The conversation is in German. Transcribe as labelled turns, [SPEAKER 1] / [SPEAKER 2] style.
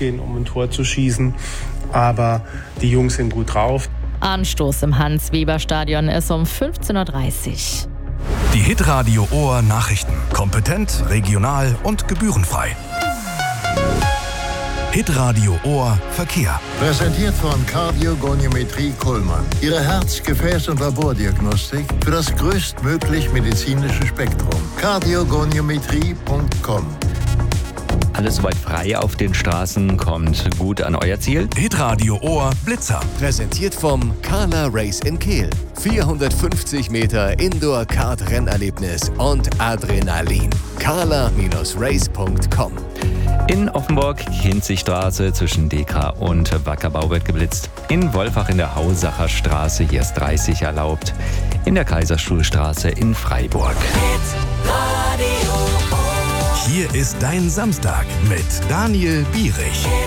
[SPEAKER 1] rausgehen, um ein Tor zu schießen. Aber die Jungs sind gut drauf.
[SPEAKER 2] Anstoß im Hans-Weber-Stadion ist um 15.30 Uhr.
[SPEAKER 3] Die Hitradio Ohr Nachrichten. Kompetent, regional und gebührenfrei. Hitradio Ohr Verkehr.
[SPEAKER 4] Präsentiert von Kardiogoniometrie Kuhlmann. Ihre Herz-, Gefäß- und Labordiagnostik für das größtmöglich medizinische Spektrum. Kardiogoniometrie.com.
[SPEAKER 5] Alles soweit frei auf den Straßen, kommt gut an euer Ziel.
[SPEAKER 3] Hitradio Ohr Blitzer.
[SPEAKER 6] Präsentiert vom Carla Race in Kehl. 450 Meter Indoor-Kart-Rennerlebnis und Adrenalin. carla-race.com.
[SPEAKER 5] In Offenburg, Kinzigstraße zwischen DK und Wackerbau wird geblitzt. In Wolfach in der Hausacher Straße, hier ist 30 erlaubt. In der Kaiserstuhlstraße in Freiburg.
[SPEAKER 3] Hier ist dein Samstag mit Daniel Bierich.